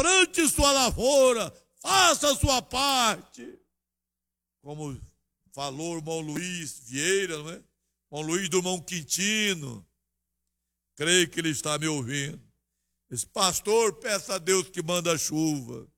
plante sua lavoura, faça a sua parte. Como falou o irmão Luiz Vieira, não é? Irmão Luiz do irmão Quintino. Creio que ele está me ouvindo. Esse pastor, peça a Deus que manda chuva.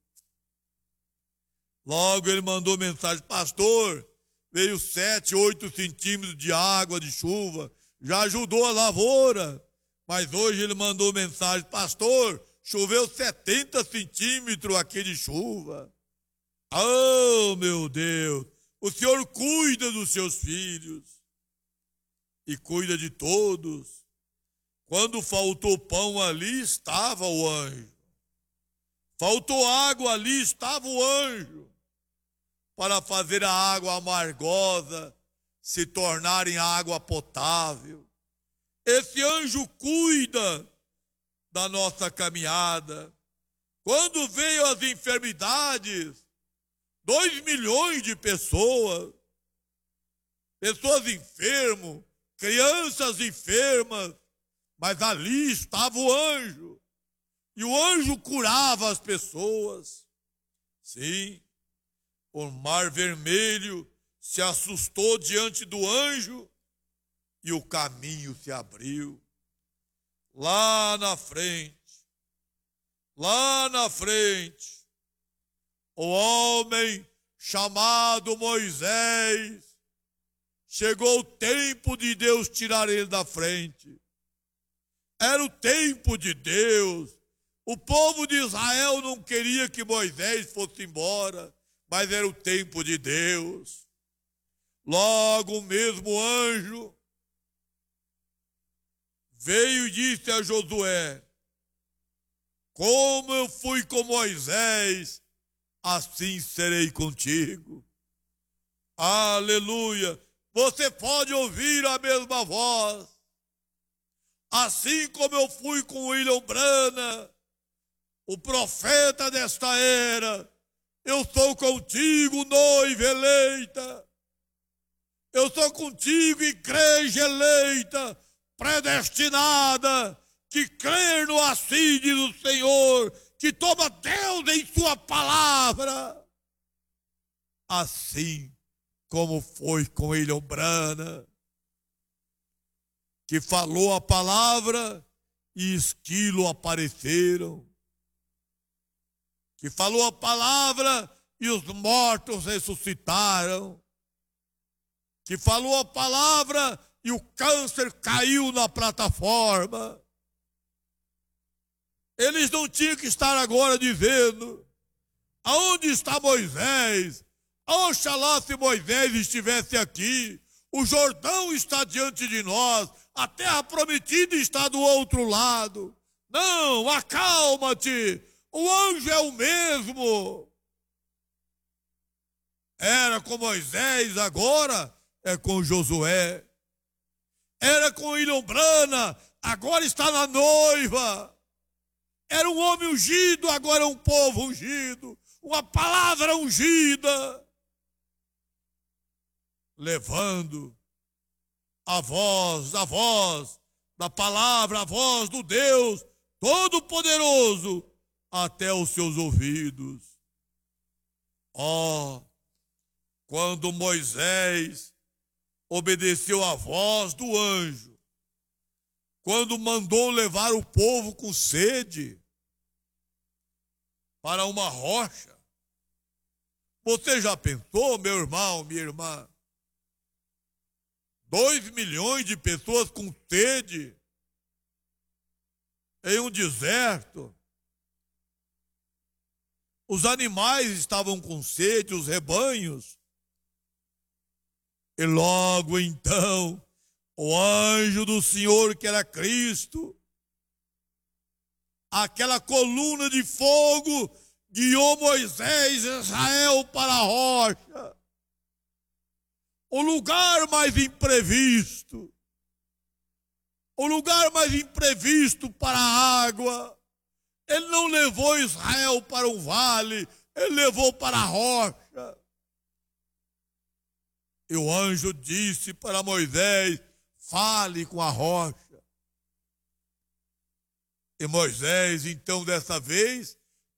Logo ele mandou mensagem: pastor, veio 7, 8 centímetros de água de chuva, já ajudou a lavoura. Mas hoje ele mandou mensagem: pastor, choveu 70 centímetros aqui de chuva. Oh, meu Deus, o Senhor cuida dos seus filhos e cuida de todos. Quando faltou pão, ali estava o anjo. Faltou água, ali estava o anjo, para fazer a água amargosa se tornar em água potável. Esse anjo cuida da nossa caminhada. Quando veio as enfermidades, 2 milhões de pessoas enfermas, crianças enfermas, mas ali estava o anjo, e o anjo curava as pessoas. Sim, o mar vermelho se assustou diante do anjo, e o caminho se abriu. Lá na frente, o homem chamado Moisés, chegou o tempo de Deus tirar ele da frente. Era o tempo de Deus. O povo de Israel não queria que Moisés fosse embora, mas era o tempo de Deus. Logo o mesmo anjo veio e disse a Josué: como eu fui com Moisés, assim serei contigo. Aleluia! Você pode ouvir a mesma voz. Assim como eu fui com William Branham, o profeta desta era, eu sou contigo, noiva eleita. Eu sou contigo, igreja eleita, predestinada, que crê no assídio do Senhor, que toma Deus em sua palavra. Assim como foi com William Branham, que falou a palavra e esquilo apareceram. Que falou a palavra e os mortos ressuscitaram. Que falou a palavra e o câncer caiu na plataforma. Eles não tinham que estar agora dizendo: aonde está Moisés? Oxalá se Moisés estivesse aqui. O Jordão está diante de nós, a terra prometida está do outro lado. Não, acalma-te, o anjo é o mesmo. Era com Moisés, agora é com Josué. Era com William Branham, agora está na noiva. Era um homem ungido, agora é um povo ungido. Uma palavra ungida, levando a voz da palavra, a voz do Deus Todo-Poderoso até os seus ouvidos. Oh, quando Moisés obedeceu à voz do anjo, quando mandou levar o povo com sede para uma rocha. Você já pensou, meu irmão, minha irmã? 2 milhões de pessoas com sede em um deserto. Os animais estavam com sede, os rebanhos. E logo então, o anjo do Senhor, que era Cristo, aquela coluna de fogo, guiou Moisés e Israel para a rocha. O lugar mais imprevisto. O lugar mais imprevisto para a água. Ele não levou Israel para um vale, ele levou para a rocha. E o anjo disse para Moisés: fale com a rocha. E Moisés, então, dessa vez,